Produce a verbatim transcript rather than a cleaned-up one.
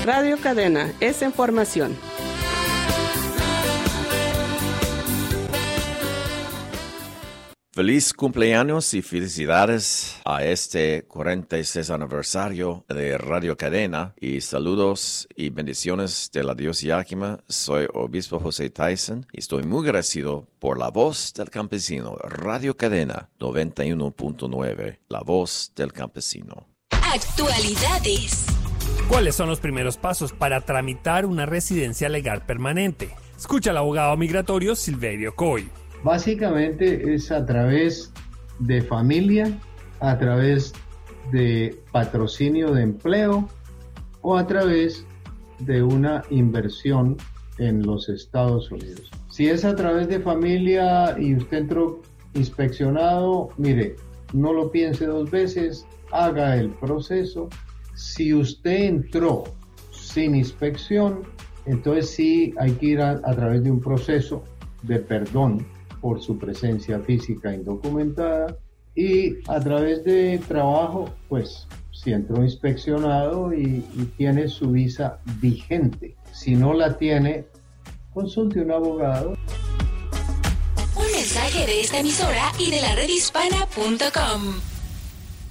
Radio Cadena es información. Feliz cumpleaños y felicidades a este cuarenta y seis aniversario de Radio Cadena y saludos y bendiciones de la Dios Yakima. Soy Obispo José Tyson y estoy muy agradecido por la voz del campesino, Radio Cadena noventa y uno punto nueve, la voz del campesino. Actualidades. ¿Cuáles son los primeros pasos para tramitar una residencia legal permanente? Escucha al abogado migratorio Silverio Coy. Básicamente es a través de familia, a través de patrocinio de empleo o a través de una inversión en los Estados Unidos. Si es a través de familia y usted entró inspeccionado, mire, no lo piense dos veces, haga el proceso. Si usted entró sin inspección, entonces sí hay que ir a, a través de un proceso de perdón por su presencia física indocumentada, y a través de trabajo, pues si entró inspeccionado y, y tiene su visa vigente. Si no la tiene, consulte un abogado. Un mensaje de esta emisora y de la red hispana punto com.